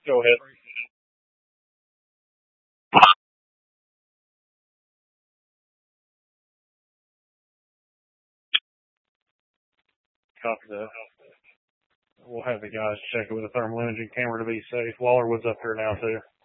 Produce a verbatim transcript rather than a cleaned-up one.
Go ahead. Copy that. We'll have the guys check it with a thermal imaging camera to be safe. Wallerwood's up here now too.